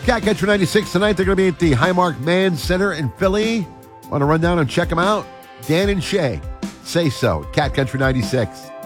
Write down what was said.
Cat Country 96 tonight. They're going to be at the Highmark Mann Center in Philly. Want to run down and check them out? Dan and Shay. Say so. Cat Country 96.